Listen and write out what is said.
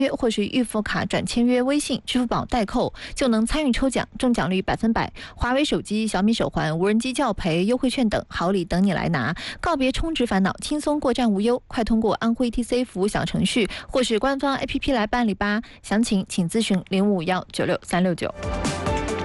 约或是预付卡转签约微信、支付宝代扣，就能参与抽奖，中奖率100%。华为手机、小米手环、无人机教培、优惠券等好礼等你来拿，告别充值烦恼，轻松过站无忧。快通过安徽 TC 服务小程序或是官方 APP 来办理吧。详情请咨询0551963669。